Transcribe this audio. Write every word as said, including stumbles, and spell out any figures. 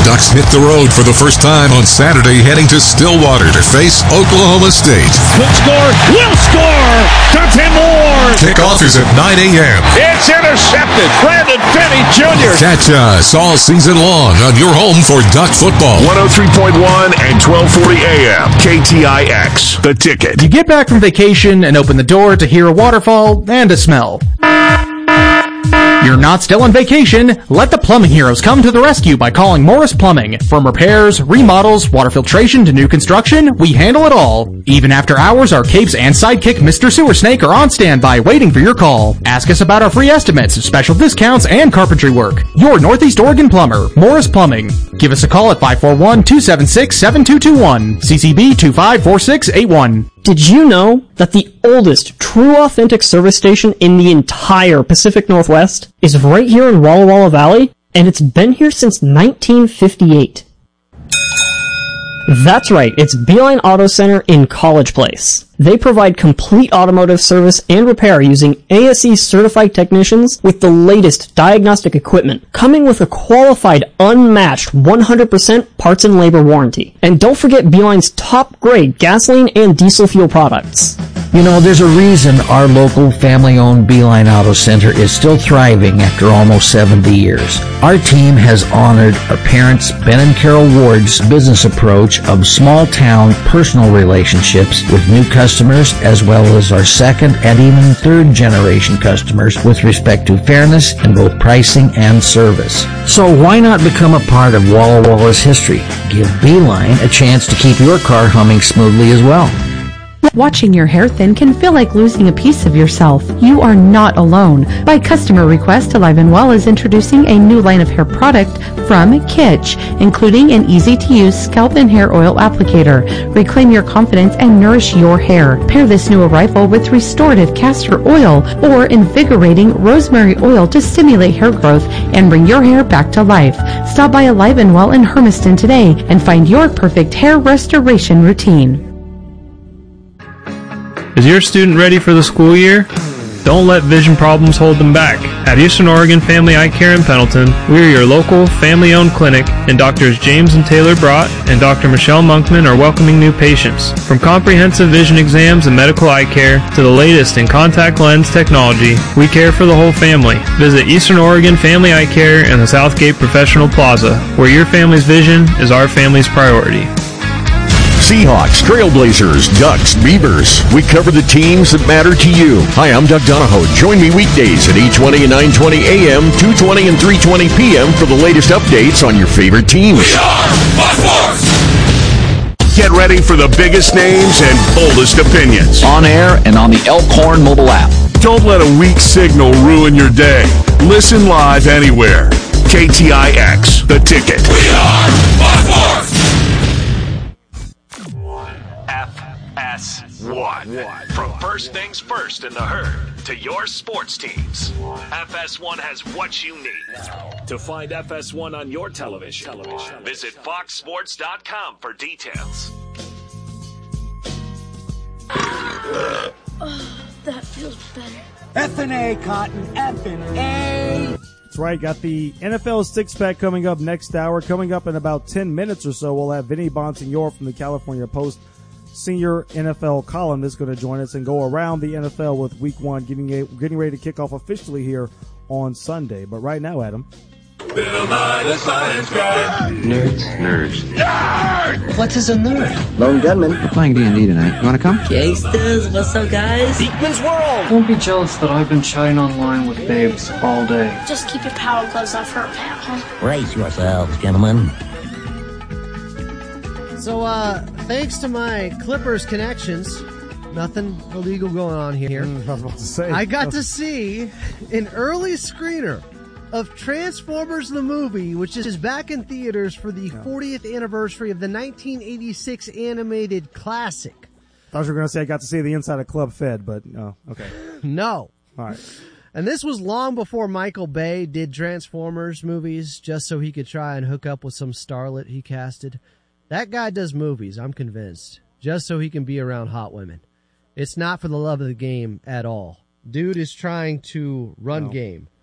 Ducks hit the road for the first time on Saturday, heading to Stillwater to face Oklahoma State. Could score, will score! Dante Moore! Kickoff is at nine a.m. It's intercepted! Brandon Finney Junior Catch us all season long on your home for Duck football. one oh three point one and twelve forty A M. K T I X, The Ticket. You get back from vacation and open the door to hear a waterfall and a smell. You're not still on vacation. Let the plumbing heroes come to the rescue by calling Morris Plumbing. From repairs, remodels, water filtration to new construction, we handle it all. Even after hours, our capes and sidekick Mister Sewer Snake are on standby waiting for your call. Ask us about our free estimates, special discounts, and carpentry work. Your Northeast Oregon plumber, Morris Plumbing. Give us a call at five four one, two seven six, seven two two one, C C B two five four six eight one. Did you know that the oldest true authentic service station in the entire Pacific Northwest is right here in Walla Walla Valley, and it's been here since nineteen fifty-eight? That's right, it's Beeline Auto Center in College Place. They provide complete automotive service and repair using A S E certified technicians with the latest diagnostic equipment, coming with a qualified, unmatched one hundred percent parts and labor warranty. And don't forget Beeline's top grade gasoline and diesel fuel products. You know, there's a reason our local family-owned Beeline Auto Center is still thriving after almost seventy years. Our team has honored our parents, Ben and Carol Ward's business approach of small-town personal relationships with new customers, as well as our second and even third-generation customers with respect to fairness in both pricing and service. So why not become a part of Walla Walla's history? Give Beeline a chance to keep your car humming smoothly as well. Watching your hair thin can feel like losing a piece of yourself. You are not alone. By customer request, Alive and Well is introducing a new line of hair product from Kitsch, including an easy-to-use scalp and hair oil applicator. Reclaim your confidence and nourish your hair. Pair this new arrival with restorative castor oil or invigorating rosemary oil to stimulate hair growth and bring your hair back to life. Stop by Alive and Well in Hermiston today and find your perfect hair restoration routine. Is your student ready for the school year? Don't let vision problems hold them back. At Eastern Oregon Family Eye Care in Pendleton, we are your local family-owned clinic, and Doctors James and Taylor Brott and Doctor Michelle Monkman are welcoming new patients. From comprehensive vision exams and medical eye care to the latest in contact lens technology, we care for the whole family. Visit Eastern Oregon Family Eye Care in the Southgate Professional Plaza, where your family's vision is our family's priority. Seahawks, Trailblazers, Ducks, Beavers. We cover the teams that matter to you. Hi, I'm Doug Donahoe. Join me weekdays at eight twenty and nine twenty A M, two twenty and three twenty P M for the latest updates on your favorite teams. We are Fox Sports! Get ready for the biggest names and boldest opinions. On air and on the Elkhorn mobile app. Don't let a weak signal ruin your day. Listen live anywhere. K T I X, The Ticket. We are Fox Sports! F S one. From first things first in the herd to your sports teams, F S one has what you need. To find F S one on your television, television. Visit fox sports dot com for details. Oh, that feels better. F and A, Cotton. F and A. That's right. Got the N F L six-pack coming up next hour. Coming up in about ten minutes or so, we'll have Vinny Bonsignor from the California Post senior N F L columnist going to join us and go around the N F L with week one, getting, a, getting ready to kick off officially here on Sunday. But right now, Adam. Bill Nye, the science guy. Nerds. Nerds. Nerd! What is a nerd? Lone gunman. We're playing D and D tonight. You want to come? Gangsters, what's up, guys? Beekman's World! Don't be jealous that I've been chatting online with babes all day. Just keep your power gloves off her, pal. Brace yourselves, gentlemen. So, uh, thanks to my Clippers connections, nothing illegal going on here. Mm, I was about to say. I got to see an early screener of Transformers the movie, which is back in theaters for the fortieth anniversary of the nineteen eighty-six animated classic. I thought you were going to say I got to see the inside of Club Fed, but no. Okay. No. All right. And this was long before Michael Bay did Transformers movies, just so he could try and hook up with some starlet he casted. That guy does movies, I'm convinced, just so he can be around hot women. It's not for the love of the game at all. Dude is trying to run no. game.